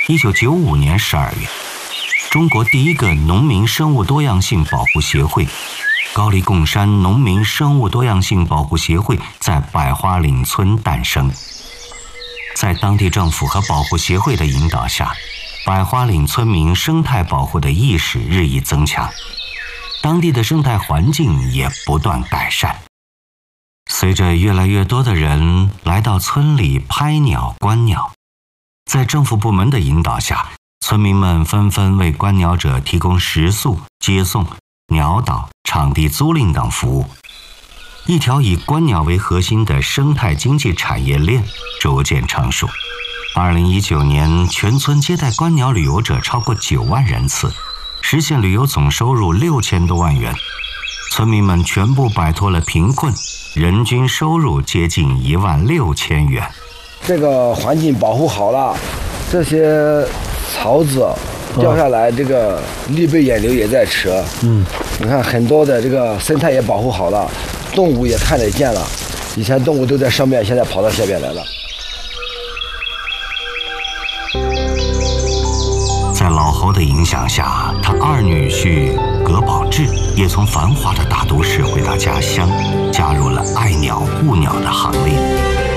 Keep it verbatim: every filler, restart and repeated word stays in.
一九九五年十二月，中国第一个农民生物多样性保护协会——高黎贡山农民生物多样性保护协会在百花岭村诞生。在当地政府和保护协会的引导下，百花岭村民生态保护的意识日益增强，当地的生态环境也不断改善。随着越来越多的人来到村里拍鸟观鸟，在政府部门的引导下，村民们纷纷为观鸟者提供食宿、接送、鸟导、场地租赁等服务。一条以观鸟为核心的生态经济产业链逐渐成熟。二零一九年，全村接待观鸟旅游者超过九万人次，实现旅游总收入六千多万元。村民们全部摆脱了贫困，人均收入接近一万六千元。 这个环境保护好了，这些草籽掉下来，这个绿背眼瘤也在吃。嗯，你看很多的这个生态也保护好了，动物也看得见了。以前动物都在上面，现在跑到下边来了。 在老侯的影响下，他二女婿葛宝志也从繁华的大都市回到家乡，加入了爱鸟护鸟的行列。